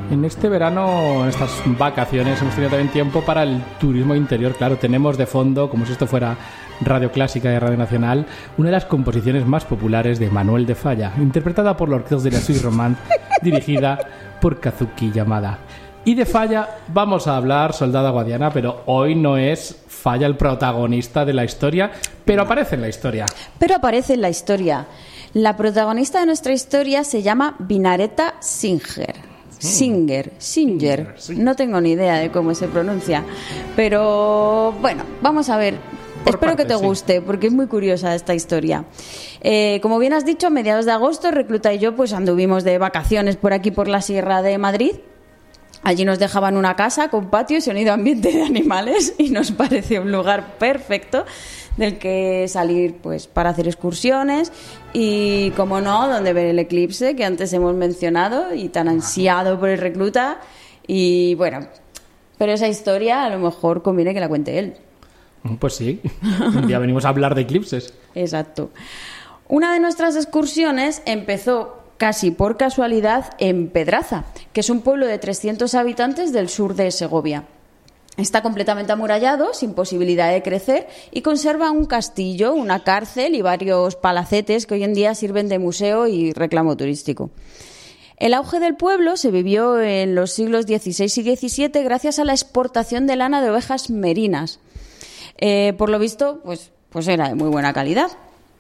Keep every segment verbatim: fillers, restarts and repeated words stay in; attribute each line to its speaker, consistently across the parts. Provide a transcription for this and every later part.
Speaker 1: En este verano, en estas vacaciones, hemos tenido también tiempo para el turismo interior. Claro, tenemos de fondo, como si esto fuera Radio Clásica de Radio Nacional, una de las composiciones más populares de Manuel de Falla, interpretada por la Orquesta de la Suisse Romande, dirigida por Kazuki Yamada. Y de Falla vamos a hablar, Soldada Guadiana, pero hoy no es Falla el protagonista de la historia, pero aparece en la historia.
Speaker 2: Pero aparece en la historia. La protagonista de nuestra historia se llama Vinaretta Singer. Singer, Singer, no tengo ni idea de cómo se pronuncia, pero bueno, vamos a ver. Por Espero parte, que te sí. guste, porque es muy curiosa esta historia. Eh, como bien has dicho, a mediados de agosto, Recluta y yo pues anduvimos de vacaciones por aquí, por la Sierra de Madrid. Allí nos dejaban una casa con patio y sonido ambiente de animales y nos pareció un lugar perfecto del que salir pues para hacer excursiones y, como no, donde ver el eclipse que antes hemos mencionado y tan ansiado por el Recluta. Y bueno, pero esa historia a lo mejor conviene que la cuente él.
Speaker 1: Pues sí, un día venimos a hablar de eclipses.
Speaker 2: Exacto. Una de nuestras excursiones empezó casi por casualidad en Pedraza, que es un pueblo de trescientos habitantes del sur de Segovia. Está completamente amurallado, sin posibilidad de crecer, y conserva un castillo, una cárcel y varios palacetes que hoy en día sirven de museo y reclamo turístico. El auge del pueblo se vivió en los siglos dieciséis y diecisiete gracias a la exportación de lana de ovejas merinas. Eh, por lo visto, pues, pues era de muy buena calidad.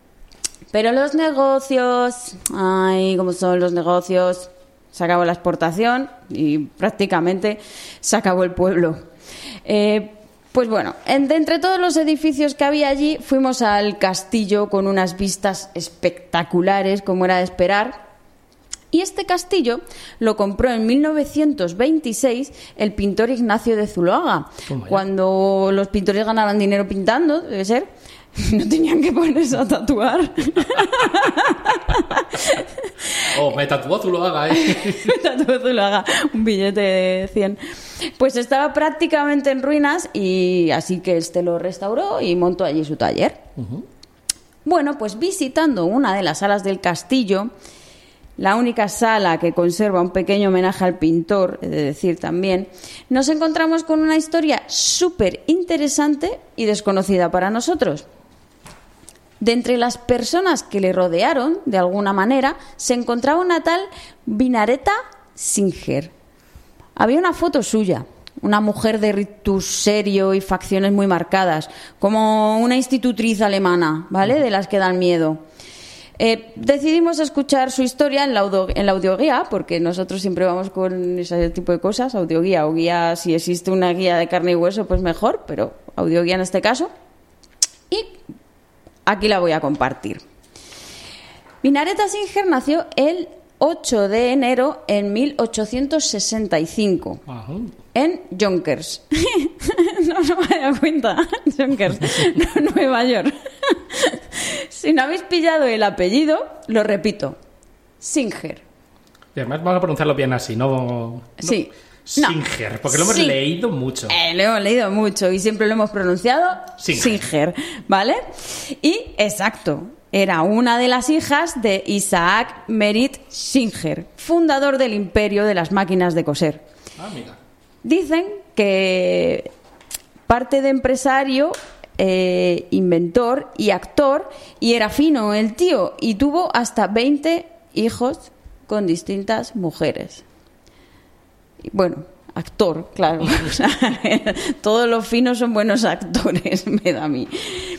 Speaker 2: Pero los negocios, ay, cómo son los negocios, se acabó la exportación y prácticamente se acabó el pueblo. Eh, pues bueno, de entre todos los edificios que había allí, fuimos al castillo con unas vistas espectaculares, como era de esperar. Y este castillo lo compró en mil novecientos veintiséis el pintor Ignacio de Zuloaga. Cuando los pintores ganaban dinero pintando, debe ser, no tenían que ponerse a tatuar.
Speaker 1: Oh, me tatuó Zuloaga, ¿eh?
Speaker 2: Me tatuó Zuloaga, un billete de cien. Pues estaba prácticamente en ruinas y así que este lo restauró y montó allí su taller. Uh-huh. Bueno, pues visitando una de las salas del castillo, la única sala que conserva un pequeño homenaje al pintor, he de decir también, nos encontramos con una historia súper interesante y desconocida para nosotros. De entre las personas que le rodearon, de alguna manera, se encontraba una tal Vinaretta Singer. Había una foto suya, una mujer de rictus serio y facciones muy marcadas, como una institutriz alemana, ¿vale?, de las que dan miedo. Eh, decidimos escuchar su historia en la, audio, en la audioguía, porque nosotros siempre vamos con ese tipo de cosas, audioguía o guía, si existe una guía de carne y hueso, pues mejor, pero audioguía en este caso. Y aquí la voy a compartir. Vinaretta Singer nació el ocho de enero en mil ochocientos sesenta y cinco. Ajá. En Yonkers. No, no me he dado cuenta. Yonkers, no, Nueva York. Si no habéis pillado el apellido, lo repito. Singer.
Speaker 1: Y además vamos a pronunciarlo bien así, ¿no? no
Speaker 2: sí.
Speaker 1: Singer, no. Porque lo hemos sí. leído mucho.
Speaker 2: Eh, lo hemos leído mucho y siempre lo hemos pronunciado Singer. Singer, ¿vale? Y, exacto, era una de las hijas de Isaac Merit Singer, fundador del imperio de las máquinas de coser.
Speaker 1: Ah, mira.
Speaker 2: Dicen que parte de empresario, eh, inventor y actor, y era fino el tío, y tuvo hasta veinte hijos con distintas mujeres. Y bueno, actor, claro. O sea, todos los finos son buenos actores, me da a mí.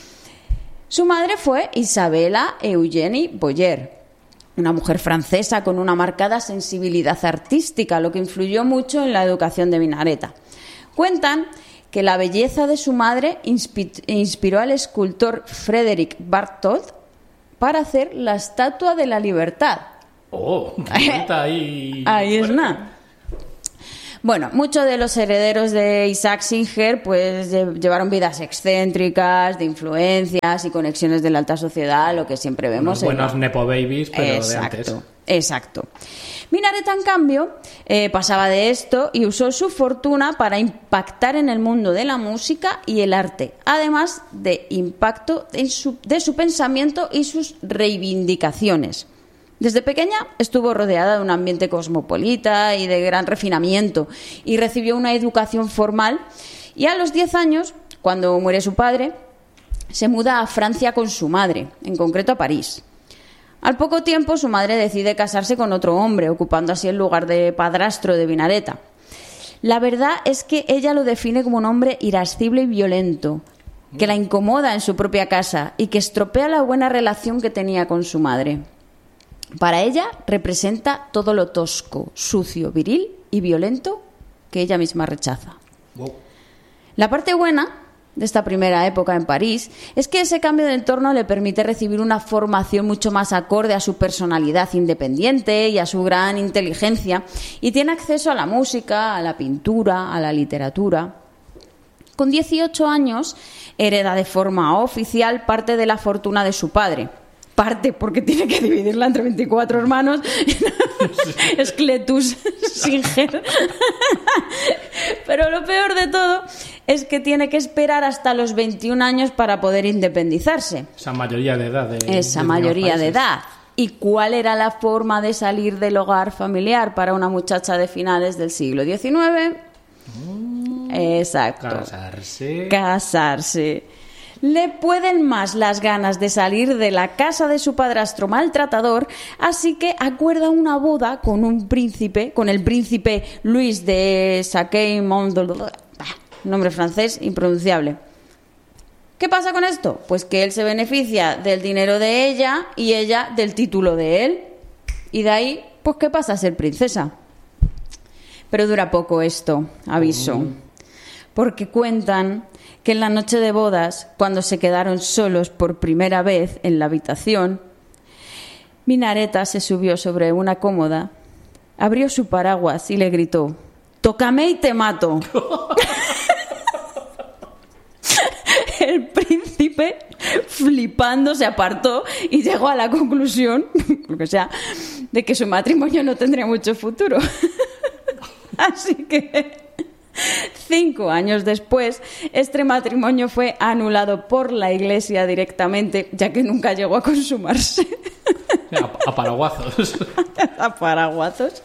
Speaker 2: Su madre fue Isabella Eugénie Boyer, una mujer francesa con una marcada sensibilidad artística, lo que influyó mucho en la educación de Vinaretta. Cuentan que la belleza de su madre inspiró al escultor Frédéric Barthold para hacer la Estatua de la Libertad.
Speaker 1: ¡Oh! Ahí,
Speaker 2: ahí es nada. Bueno, muchos de los herederos de Isaac Singer pues llevaron vidas excéntricas, de influencias y conexiones de la alta sociedad, lo que siempre vemos.
Speaker 1: Unos buenos
Speaker 2: en...
Speaker 1: nepo babies, pero
Speaker 2: exacto,
Speaker 1: de antes.
Speaker 2: Exacto. Vinaretta, en cambio, eh, pasaba de esto y usó su fortuna para impactar en el mundo de la música y el arte, además de impacto en su, de su pensamiento y sus reivindicaciones. Desde pequeña estuvo rodeada de un ambiente cosmopolita y de gran refinamiento y recibió una educación formal y a los diez años, cuando muere su padre, se muda a Francia con su madre, en concreto a París. Al poco tiempo su madre decide casarse con otro hombre, ocupando así el lugar de padrastro de Vinaretta. La verdad es que ella lo define como un hombre irascible y violento, que la incomoda en su propia casa y que estropea la buena relación que tenía con su madre. Para ella representa todo lo tosco, sucio, viril y violento que ella misma rechaza. Wow. La parte buena de esta primera época en París es que ese cambio de entorno le permite recibir una formación mucho más acorde a su personalidad independiente y a su gran inteligencia, y tiene acceso a la música, a la pintura, a la literatura. Con dieciocho años hereda de forma oficial parte de la fortuna de su padre. Parte porque tiene que dividirla entre veinticuatro hermanos. Es Cletus Singer. Pero lo peor de todo es que tiene que esperar hasta los veintiún años para poder independizarse.
Speaker 1: Esa mayoría de edad. De,
Speaker 2: Esa
Speaker 1: de
Speaker 2: mayoría de edad. ¿Y cuál era la forma de salir del hogar familiar para una muchacha de finales del siglo diecinueve? Mm, Exacto.
Speaker 1: Casarse.
Speaker 2: Casarse. Le pueden más las ganas de salir de la casa de su padrastro maltratador, así que acuerda una boda con un príncipe, con el príncipe Luis de Sacquey-Mondoldo, nombre francés impronunciable. ¿Qué pasa con esto? Pues que él se beneficia del dinero de ella y ella del título de él. Y de ahí, pues ¿qué pasa a ser princesa? Pero dura poco esto, aviso. Porque cuentan que en la noche de bodas, cuando se quedaron solos por primera vez en la habitación, Vinaretta se subió sobre una cómoda, abrió su paraguas y le gritó: «¡Tócame y te mato!». El príncipe, flipando, se apartó y llegó a la conclusión, lo que sea, de que su matrimonio no tendría mucho futuro. Así que cinco años después, este matrimonio fue anulado por la Iglesia directamente, ya que nunca llegó a consumarse.
Speaker 1: A, a paraguazos.
Speaker 2: A paraguazos.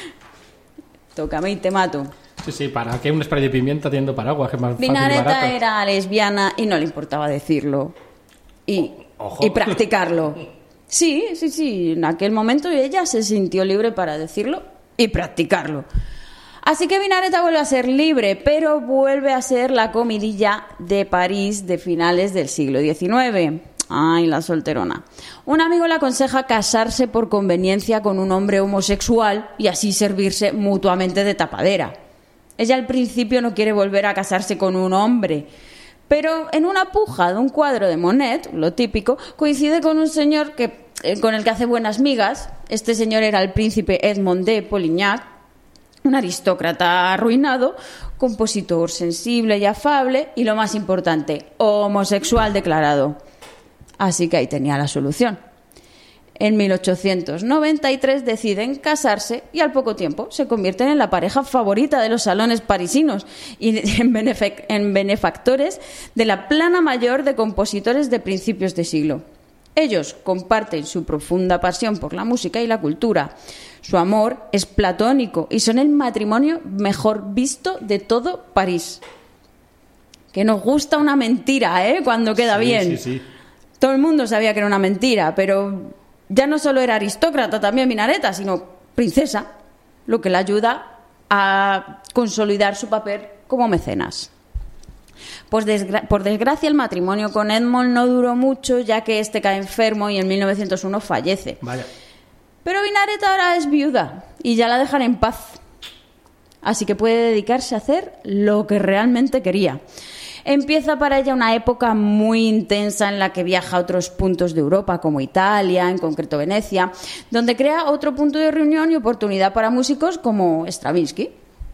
Speaker 2: Tócame y te mato.
Speaker 1: Sí, sí, ¿para qué un spray de pimienta teniendo paraguas? Que es más fácil y
Speaker 2: Vinaretta
Speaker 1: barato.
Speaker 2: era lesbiana y no le importaba decirlo. Y,
Speaker 1: Ojo.
Speaker 2: y practicarlo. Sí, sí, sí. En aquel momento ella se sintió libre para decirlo y practicarlo. Así que Vinaretta vuelve a ser libre, pero vuelve a ser la comidilla de París de finales del siglo diecinueve. Ay, la solterona. Un amigo le aconseja casarse por conveniencia con un hombre homosexual y así servirse mutuamente de tapadera. Ella al principio no quiere volver a casarse con un hombre, pero en una puja de un cuadro de Monet, lo típico, coincide con un señor que, eh, con el que hace buenas migas. Este señor era el príncipe Edmond de Polignac, un aristócrata arruinado, compositor sensible y afable y, lo más importante, homosexual declarado. Así que ahí tenía la solución. En mil ochocientos noventa y tres deciden casarse y al poco tiempo se convierten en la pareja favorita de los salones parisinos y en, benefac- en benefactores de la plana mayor de compositores de principios de siglo. Ellos comparten su profunda pasión por la música y la cultura. Su amor es platónico y son el matrimonio mejor visto de todo París. Que nos gusta una mentira, ¿eh? Cuando queda
Speaker 1: Sí,
Speaker 2: bien.
Speaker 1: sí, sí.
Speaker 2: Todo el mundo sabía que era una mentira, pero ya no solo era aristócrata también Vinaretta, sino princesa, lo que le ayuda a consolidar su papel como mecenas. Pues desgra- por desgracia el matrimonio con Edmond no duró mucho, ya que este cae enfermo y en mil novecientos uno fallece.
Speaker 1: Vaya.
Speaker 2: Pero Vinaretta ahora es viuda y ya la dejan en paz. Así que puede dedicarse a hacer lo que realmente quería. Empieza para ella una época muy intensa en la que viaja a otros puntos de Europa, como Italia, en concreto Venecia, donde crea otro punto de reunión y oportunidad para músicos como Stravinsky.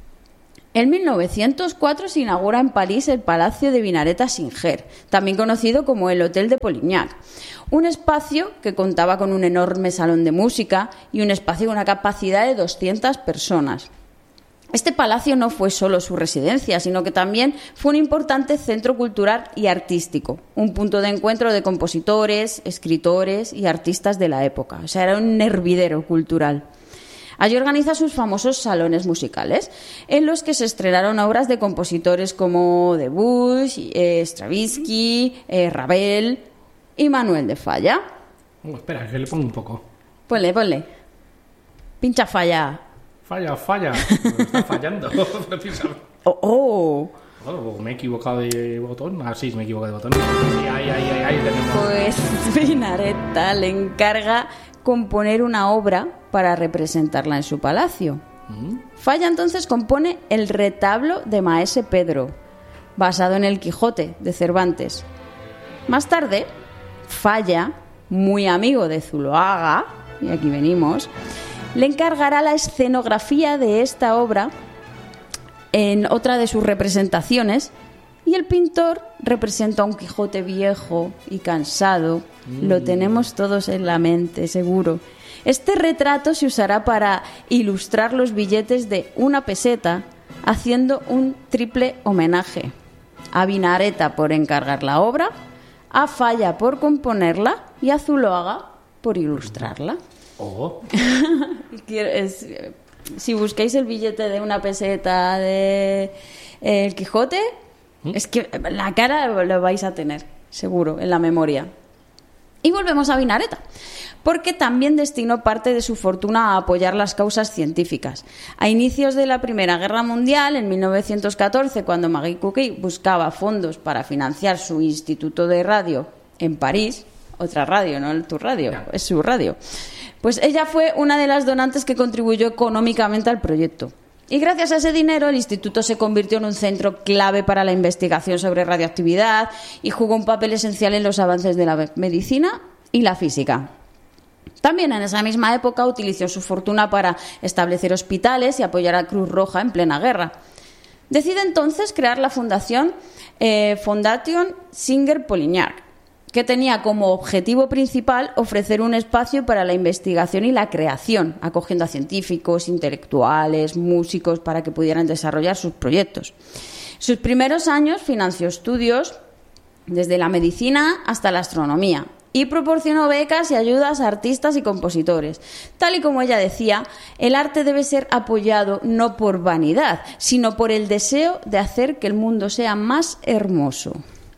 Speaker 2: En mil novecientos cuatro se inaugura en París el Palacio de Vinaretta Singer, también conocido como el Hotel de Polignac, un espacio que contaba con un enorme salón de música y un espacio con una capacidad de doscientas personas. Este palacio no fue solo su residencia, sino que también fue un importante centro cultural y artístico, un punto de encuentro de compositores, escritores y artistas de la época. O sea, era un hervidero cultural. Allí organiza sus famosos salones musicales, en los que se estrenaron obras de compositores como Debussy, eh, Stravinsky, eh, Ravel y Manuel de Falla.
Speaker 1: Oh, espera, que le pongo un poco.
Speaker 2: Ponle, ponle. Pincha Falla.
Speaker 1: Falla, falla. Está fallando, precisamente.
Speaker 2: Oh, oh.
Speaker 1: Oh, me he equivocado de botón. Ah, sí, me he equivocado de botón. Sí, ahí, ahí, ahí, ahí tenemos.
Speaker 2: Pues Vinaretta le encarga componer una obra para representarla en su palacio. ¿Mm? Falla entonces compone el retablo de Maese Pedro, basado en el Quijote de Cervantes. Más tarde, Falla, muy amigo de Zuloaga, y aquí venimos, le encargará la escenografía de esta obra en otra de sus representaciones, y el pintor representa a un Quijote viejo y cansado. Mm. Lo tenemos todos en la mente, seguro. Este retrato se usará para ilustrar los billetes de una peseta, haciendo un triple homenaje. A Vinaretta por encargar la obra, a Falla por componerla y a Zuloaga por ilustrarla.
Speaker 1: Oh.
Speaker 2: es, si buscáis el billete de una peseta de eh, El Quijote, ¿Mm? Es que la cara lo vais a tener, seguro, en la memoria. Y volvemos a Vinaretta, porque también destinó parte de su fortuna a apoyar las causas científicas. A inicios de la Primera Guerra Mundial, en mil novecientos catorce, cuando Marie Curie buscaba fondos para financiar su instituto de radio en París, otra radio, no tu radio, es su radio, pues ella fue una de las donantes que contribuyó económicamente al proyecto. Y gracias a ese dinero, el instituto se convirtió en un centro clave para la investigación sobre radioactividad y jugó un papel esencial en los avances de la medicina y la física. También en esa misma época utilizó su fortuna para establecer hospitales y apoyar a Cruz Roja en plena guerra. Decide entonces crear la fundación eh, Fondation Singer-Polignac, que tenía como objetivo principal ofrecer un espacio para la investigación y la creación, acogiendo a científicos, intelectuales, músicos, para que pudieran desarrollar sus proyectos. Sus primeros años financió estudios desde la medicina hasta la astronomía y proporcionó becas y ayudas a artistas y compositores. Tal y como ella decía, el arte debe ser apoyado no por vanidad, sino por el deseo de hacer que el mundo sea más hermoso.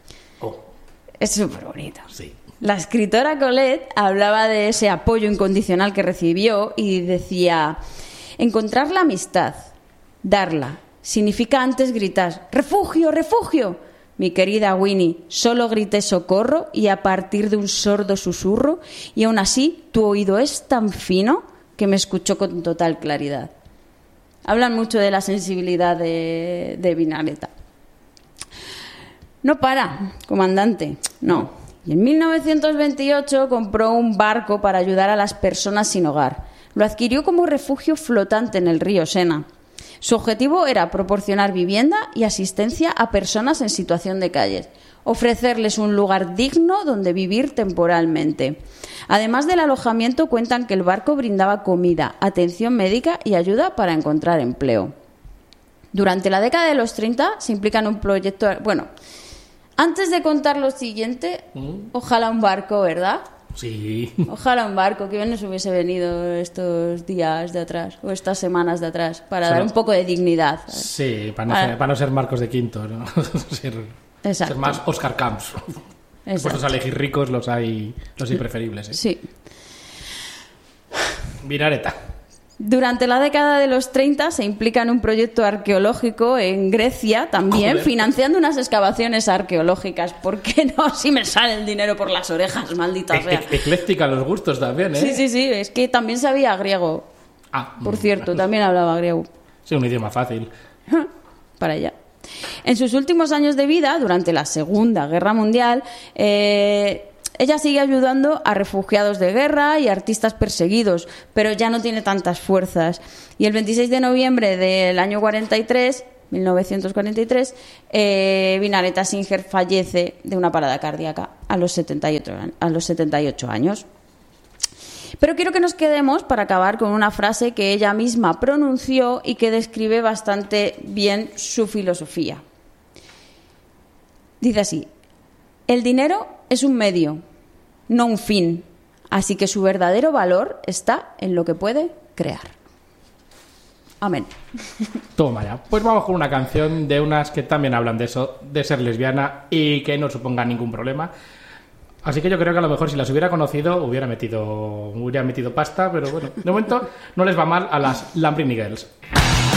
Speaker 2: Es súper bonito.
Speaker 1: Sí.
Speaker 2: La escritora Colette hablaba de ese apoyo incondicional que recibió y decía: encontrar la amistad, darla, significa antes gritar ¡refugio, refugio! Mi querida Winnie, solo grité socorro y a partir de un sordo susurro, y aún así tu oído es tan fino que me escuchó con total claridad. Hablan mucho de la sensibilidad de, de Vinaretta. No para, comandante, no. Y en mil novecientos veintiocho compró un barco para ayudar a las personas sin hogar. Lo adquirió como refugio flotante en el río Sena. Su objetivo era proporcionar vivienda y asistencia a personas en situación de calle, ofrecerles un lugar digno donde vivir temporalmente. Además del alojamiento, cuentan que el barco brindaba comida, atención médica y ayuda para encontrar empleo. Durante la década de los treinta se implica en un proyecto... Bueno, antes de contar lo siguiente, ¿Mm? Ojalá un barco, ¿verdad?
Speaker 1: Sí.
Speaker 2: Ojalá un barco, que bien nos hubiese venido estos días de atrás, o estas semanas de atrás, para Solo... dar un poco de dignidad.
Speaker 1: Sí, para no, ser, para no ser Marcos de Quinto, ¿no? ser, ser más Oscar Camps. Puestos a elegir ricos los hay, los hay preferibles, ¿eh?
Speaker 2: Sí.
Speaker 1: Vinaretta.
Speaker 2: Durante la década de los treinta se implica en un proyecto arqueológico en Grecia también, Joder. financiando unas excavaciones arqueológicas. ¿Por qué no? Si me sale el dinero por las orejas, maldita sea.
Speaker 1: E- ecléctica los gustos también, ¿eh?
Speaker 2: Sí, sí, sí. Es que también sabía griego.
Speaker 1: Ah,
Speaker 2: por cierto, claro. También hablaba griego.
Speaker 1: Sí, un idioma fácil.
Speaker 2: Para ella. En sus últimos años de vida, durante la Segunda Guerra Mundial, eh... ella sigue ayudando a refugiados de guerra y artistas perseguidos, pero ya no tiene tantas fuerzas. Y el veintiséis de noviembre del año cuarenta y tres, mil novecientos cuarenta y tres, eh, Vinaretta Singer fallece de una parada cardíaca a los setenta y ocho, a los setenta y ocho años. Pero quiero que nos quedemos para acabar con una frase que ella misma pronunció y que describe bastante bien su filosofía. Dice así: el dinero es un medio, no un fin, así que su verdadero valor está en lo que puede crear. Amén.
Speaker 1: Toma ya. Pues vamos con una canción de unas que también hablan de eso, de ser lesbiana y que no suponga ningún problema. Así que yo creo que a lo mejor si las hubiera conocido hubiera metido, hubiera metido pasta, pero bueno, de momento no les va mal a las Lamborghini Girls.